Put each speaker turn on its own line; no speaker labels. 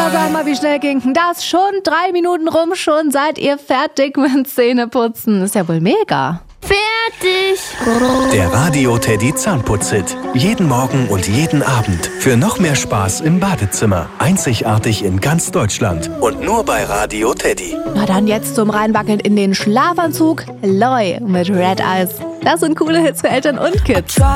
sag mal, wie schnell ging denn das? Schon 3 Minuten rum, schon seid ihr fertig mit Zähneputzen. Ist ja wohl mega.
Fertig!
Der Radio Teddy Zahnputz-Hit. Jeden Morgen und jeden Abend. Für noch mehr Spaß im Badezimmer. Einzigartig in ganz Deutschland. Und nur bei Radio Teddy.
Na dann jetzt zum Reinwackeln in den Schlafanzug. Loi mit Red Eyes. Das sind coole Hits für Eltern und Kids.